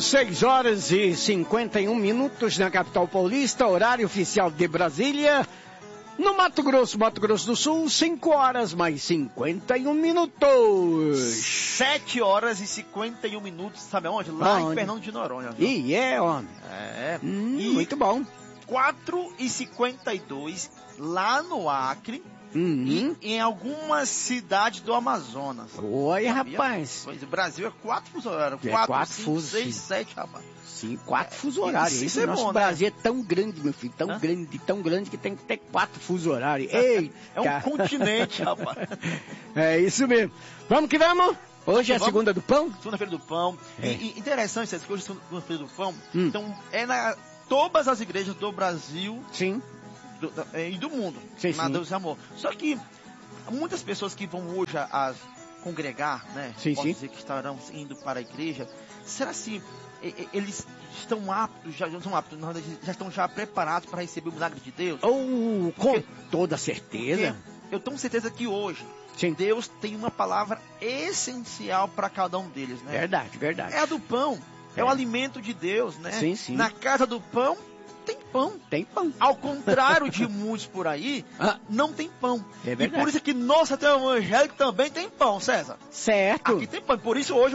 6 horas e 51 minutos na capital paulista, horário oficial de Brasília. No Mato Grosso do Sul, 5 horas mais 51 minutos. 7 horas e 51 minutos, sabe aonde? Lá em Fernando de Noronha. Viu? E homem. Muito bom. 4 e 52 lá no Acre. E em algumas cidades do Amazonas. Oi, rapaz. Pois, o Brasil é 4 fusos horários. 4, 5, 6, 7, rapaz. Sim, 4 fusos horários. Isso é nosso bom, Brasil né? é tão grande, meu filho. Tão grande que tem que ter 4 fusos horários. Eita. É um continente, rapaz. É isso mesmo. Vamos que vamos. Hoje é a segunda do pão? Segunda-feira do pão. E interessante, César, que hoje é segunda-feira do pão. Então, todas as igrejas do Brasil. Sim. E do mundo, sim. Deus e amor. Só que muitas pessoas que vão hoje a congregar, né? Posso dizer que estarão indo para a igreja. Será se eles estão aptos, já estão já preparados para receber o milagre de Deus? Com toda certeza. Eu tenho certeza que hoje Deus tem uma palavra essencial para cada um deles, né? Verdade. É a do pão, é o alimento de Deus, né? Sim. Na casa do pão, tem pão. Ao contrário de muitos por aí, não tem pão. É verdade. E por isso que nosso até o evangélico também tem pão, César. Certo. Aqui tem pão. Por isso hoje